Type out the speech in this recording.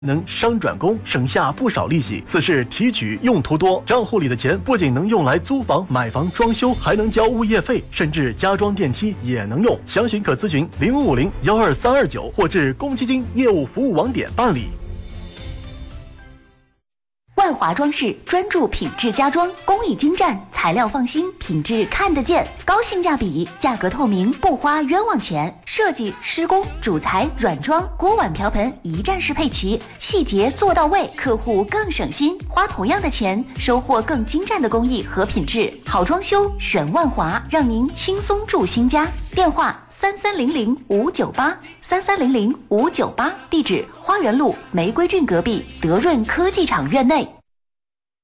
能商转工，省下不少利息。四是提取用途多，账户里的钱不仅能用来租房、买房、装修，还能交物业费，甚至加装电梯也能用。详询可咨询0550-12329或至公积金业务服务网点办理。 万华装饰专注品质家装，工艺精湛，材料放心，品质看得见，高性价比，价格透明，不花冤枉钱。设计、施工、主材、软装、锅碗瓢盆一站式配齐，细节做到位，客户更省心。花同样的钱，收获更精湛的工艺和品质。好装修选万华，让您轻松住新家。电话3300-598，3300-598，地址花园路玫瑰郡隔壁德润科技厂院内。